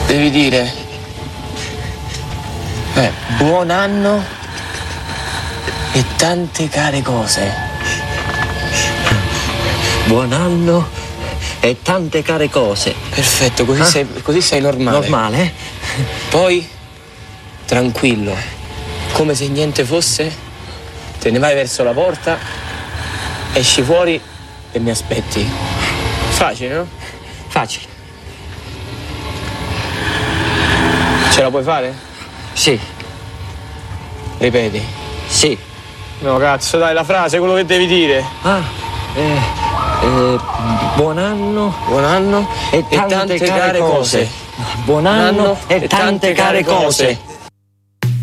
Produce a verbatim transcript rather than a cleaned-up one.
Devi dire... Eh, buon anno e tante care cose. Buon anno e tante care cose. Perfetto, così, ah? sei, così sei normale. Normale? Poi, tranquillo, come se niente fosse, te ne vai verso la porta, esci fuori e mi aspetti. Facile, no? Facile. Ce la puoi fare? Sì. Ripeti. Sì. No, cazzo, dai, la frase, quello che devi dire. Ah, eh, eh, buon anno. Buon anno e tante, e tante care, care cose. cose. Buon anno, buon anno e, e tante, tante care cose. cose.